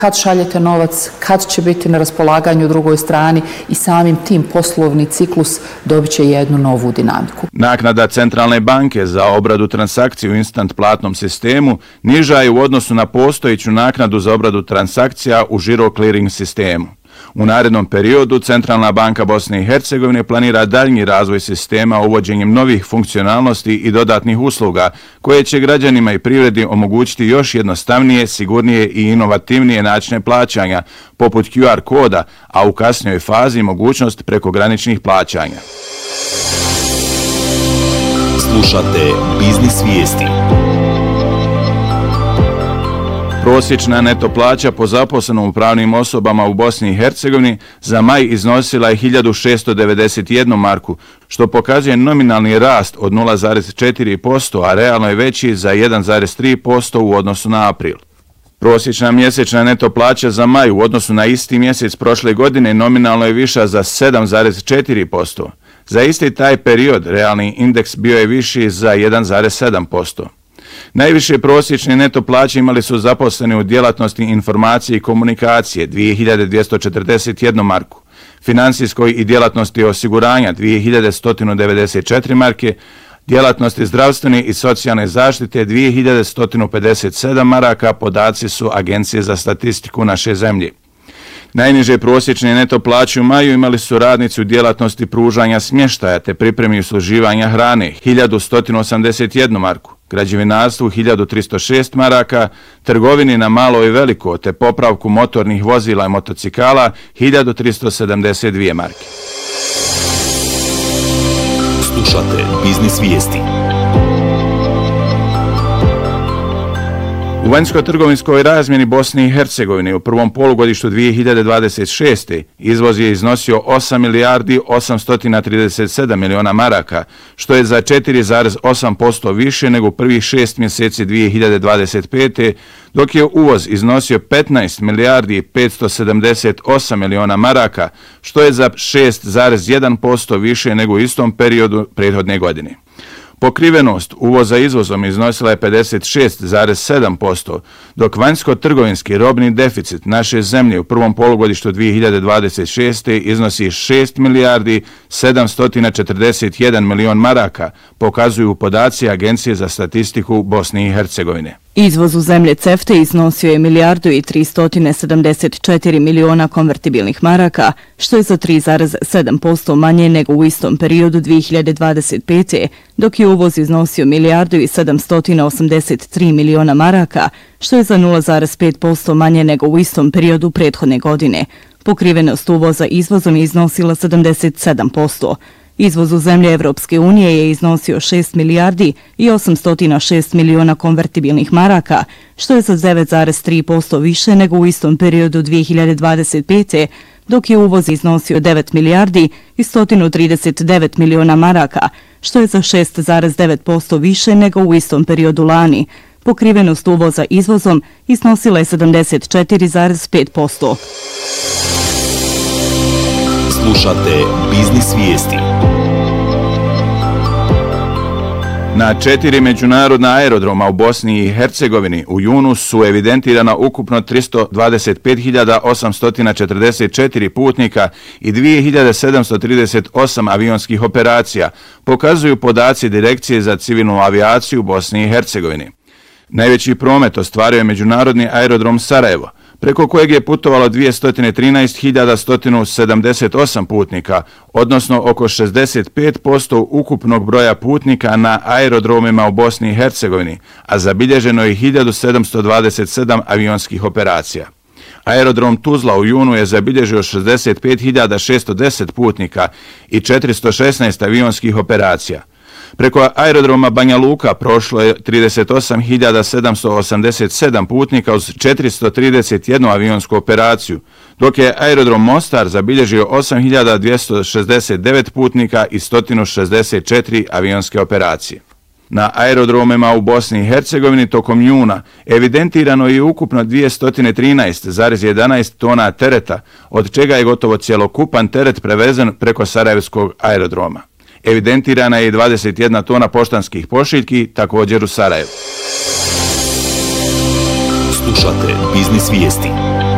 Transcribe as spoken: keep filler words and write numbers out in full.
kad šaljete novac, kad će biti na raspolaganju drugoj strani i samim tim poslovni ciklus dobit će jednu novu dinamiku. Naknada Centralne banke za obradu transakciju u instant platnom sistemu niža je u odnosu na postojeću naknadu za obradu transakcija u žiro clearing sistemu. U narednom periodu Centralna banka Bosne i Hercegovine planira daljnji razvoj sistema uvođenjem novih funkcionalnosti i dodatnih usluga koje će građanima i privredi omogućiti još jednostavnije, sigurnije i inovativnije načine plaćanja, poput Q R koda, a u kasnijoj fazi mogućnost prekograničnih plaćanja. Slušate Biznis vijesti. Prosječna neto plaća po zaposlenom u pravnim osobama u Bosni i Hercegovini za maj iznosila je hiljadu šesto devedeset jednu marku, što pokazuje nominalni rast od nula zarez četiri posto, a realno je veći za jedan zarez tri posto u odnosu na april. Prosječna mjesečna neto plaća za maj u odnosu na isti mjesec prošle godine nominalno je viša za sedam zarez četiri posto. Za isti taj period realni indeks bio je viši za jedan zarez sedam posto. Najviše prosječne neto plaće imali su zaposleni u djelatnosti informacije i komunikacije dvije hiljade dvjesto četrdeset jednu marku, financijskoj i djelatnosti osiguranja dvije hiljade sto devedeset četiri marke, djelatnosti zdravstvene i socijalne zaštite dvije hiljade sto pedeset sedam maraka, podaci su Agencije za statistiku naše zemlje. Najniže prosječne neto plaće u maju imali su radnici u djelatnosti pružanja smještaja te pripremi usluživanja hrane hiljadu sto osamdeset jednu marku, građevinarstvu hiljadu tristo šest maraka, trgovini na malo i veliko te popravku motornih vozila i motocikala hiljadu tristo sedamdeset dvije marke. Slušate Biznis vijesti. U vanjsko-trgovinskoj razmjeni Bosne i Hercegovine u prvom polugodištu dvije hiljade dvadeset šeste. izvoz je iznosio osam milijardi osamsto trideset sedam miliona maraka, što je za četiri zarez osam posto više nego u prvih šest mjeseci dvije hiljade dvadeset pete. dok je uvoz iznosio petnaest milijardi petsto sedamdeset osam miliona maraka, što je za šest zarez jedan posto više nego u istom periodu prethodne godine. Pokrivenost uvoza izvozom iznosila je pedeset šest zarez sedam posto, dok vanjsko-trgovinski robni deficit naše zemlje u prvom polugodištu dvije hiljade dvadeset šeste. iznosi šest milijardi sedamsto četrdeset jedan milion maraka, pokazuju podaci Agencije za statistiku Bosne i Hercegovine. Izvoz u zemlje CEFTA iznosio je milijardu i tristo sedamdeset četiri miliona konvertibilnih maraka, što je za tri zarez sedam posto manje nego u istom periodu dvije hiljade dvadeset pete. dok je uvoz iznosio milijardu i sedamsto osamdeset tri miliona maraka, što je za nula zarez pet posto manje nego u istom periodu prethodne godine. Pokrivenost uvoza izvozom je iznosila sedamdeset sedam posto. Izvoz u zemlje Evropske unije je iznosio šest milijardi i osamsto šest miliona konvertibilnih maraka, što je za devet zarez tri posto više nego u istom periodu dvije hiljade dvadeset pete. dok je uvoz iznosio devet milijardi i sto trideset devet miliona maraka, što je za šest zarez devet posto više nego u istom periodu lani. Pokrivenost uvoza izvozom iznosila je sedamdeset četiri zarez pet posto. Slušate Biznis vijesti. Na četiri međunarodna aerodroma u Bosni i Hercegovini u junu su evidentirana ukupno tristo dvadeset pet hiljada osamsto četrdeset četiri putnika i dvije hiljade sedamsto trideset osam avionskih operacija, pokazuju podaci Direkcije za civilnu avijaciju u Bosni i Hercegovini. Najveći promet ostvario je međunarodni aerodrom Sarajevo, preko kojeg je putovalo dvjesto trinaest hiljada sto sedamdeset osam putnika, odnosno oko šezdeset pet posto ukupnog broja putnika na aerodromima u Bosni i Hercegovini, a zabilježeno je hiljadu sedamsto dvadeset sedam avionskih operacija. Aerodrom Tuzla u junu je zabilježio šezdeset pet hiljada šesto deset putnika i četiristo šesnaest avionskih operacija. Preko aerodroma Banja Luka prošlo je trideset osam hiljada sedamsto osamdeset sedam putnika uz četiristo trideset jednu avionsku operaciju, dok je aerodrom Mostar zabilježio osam hiljada dvjesto šezdeset devet putnika i sto šezdeset četiri avionske operacije. Na aerodromima u Bosni i Hercegovini tokom juna evidentirano je ukupno dvjesto trinaest zarez jedanaest tona tereta, od čega je gotovo cjelokupan teret prevezen preko Sarajevskog aerodroma. Evidentirana je dvadeset jedna tona poštanskih pošiljki, također u Sarajevu. Slušate Biznis vijesti.